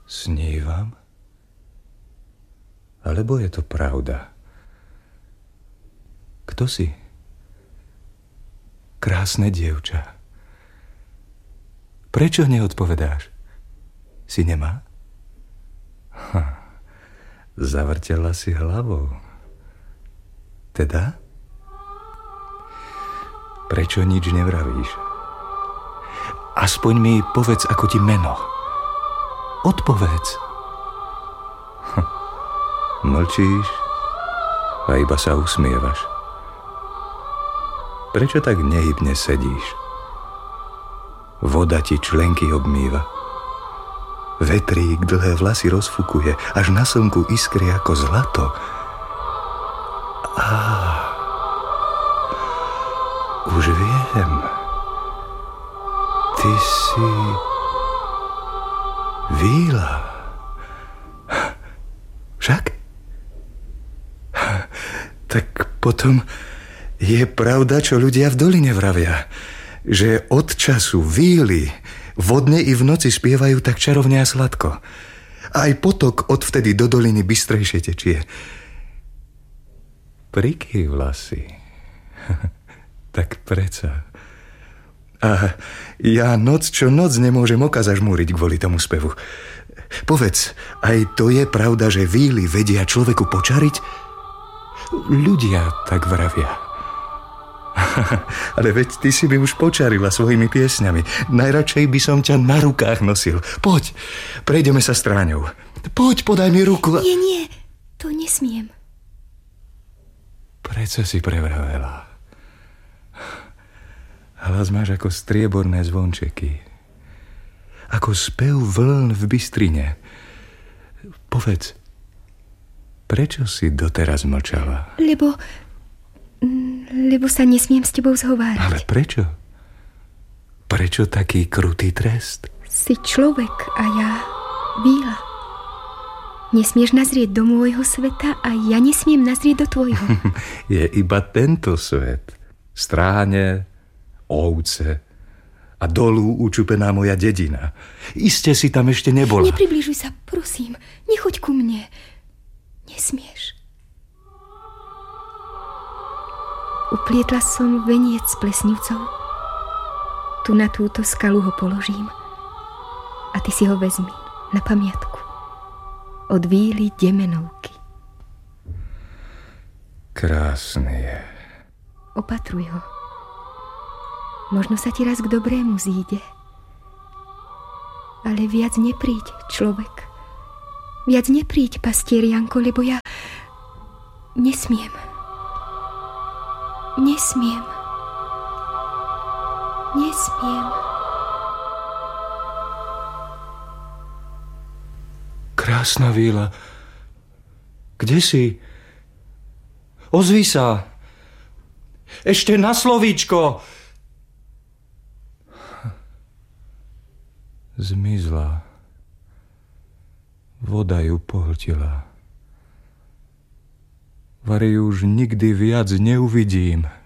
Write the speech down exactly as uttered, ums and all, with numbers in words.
Snívam? Alebo je to pravda? Kto si? Krásne dievča. Prečo neodpovedáš? Si nemá? Ha, zavrtela si hlavou. Teda? Prečo nič nevravíš? Aspoň mi povedz, ako ti meno. Odpovedz. Hm. Mlčíš a iba sa usmievaš. Prečo tak nehybne sedíš? Voda ti členky obmýva. Vetrík dlhé vlasy rozfukuje, až na slnku iskry ako zlato. Á, už viem. Ty si Víla. Však? Tak potom je pravda, čo ľudia v doline vravia, že od času víly vodne i v noci spievajú tak čarovne a sladko. A aj potok odvtedy do doliny bystrejšie tečie. Prikývla si. Tak preca. A ja noc čo noc nemôžem oka zažmúriť kvôli tomu spevu. Povedz, aj to je pravda, že víly vedia človeku počariť? Ľudia tak vravia. Ale veď ty si by už počarila svojimi piesňami. Najradšej by som ťa na rukách nosil. Poď, prejdeme sa stráňou. Poď, podaj mi ruku. Nie, nie, to nesmiem. Prečo si prevravela? Hlas máš ako strieborné zvončeky. Ako spev vln v bystrine. Povedz, prečo si doteraz mlčala? Lebo... Lebo sa nesmiem s tebou zhovárať. Ale prečo? Prečo taký krutý trest? Si človek a ja Víla. Nesmieš nazrieť do môjho sveta a ja nesmiem nazrieť do tvojho. Je iba tento svet. Stráne, ovce a dolú učupená moja dedina. Iste si tam ešte nebola. Nepribližuj sa, prosím. Nechoď ku mne. Nesmieš. Uplietla som veniec s plesnivcov. Tu na túto skalu ho položím. A ty si ho vezmi na pamiatku. Od Víly Demenovky. Krásny je. Opatruj ho. Možno sa ti raz k dobrému zíde. Ale viac nepríď, človek. Viac nepríď, pastier Janko, lebo ja nesmiem. Nesmiem. Nesmiem. Krásna Víla. Kde si? Ozvi sa. Ešte na slovíčko. Zmizla. Voda ju pohltila. Vari už nikdy viac neuvidím.